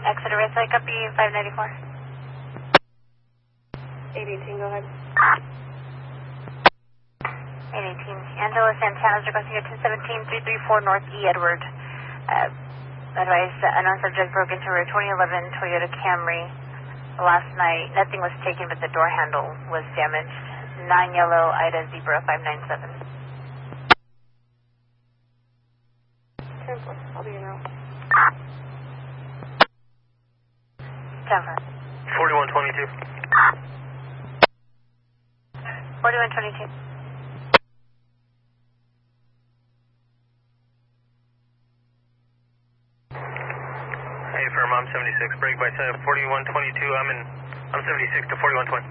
exit array, so I copy 594. 818, go ahead. 818. Angela Santana's requesting a 217-334 North E. Edward. Advice, unknown subject broke into her 2011 Toyota Camry last night. Nothing was taken, but the door handle was damaged. 9 yellow Ida Zebra 597. 10-4, I'll be in route. 10-4. 4122. 4122. Hey, firm, I'm 76. Break by 4122. I'm 76 to 4120.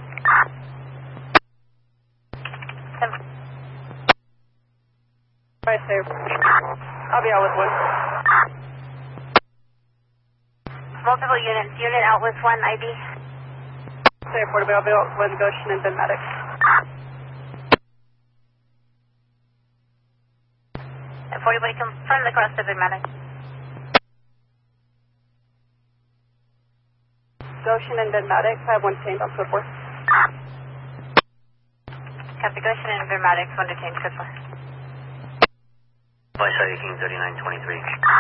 10-4. Right there. I'll be out with one. Multiple units. Unit out with one ID. Say portable, I'll be out with Goshen and Ben Maddox. 40 way, confirm the cross to Ben Maddox. Goshen and Ben Maddox, I have one change on code 4. Copy Goshen and Ben Maddox, one detained, code 4. Vice ID King 3923.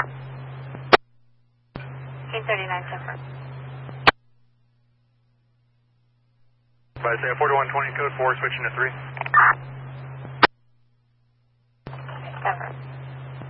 King 39, code 4. Vice ID 4120, code 4, switching to 3.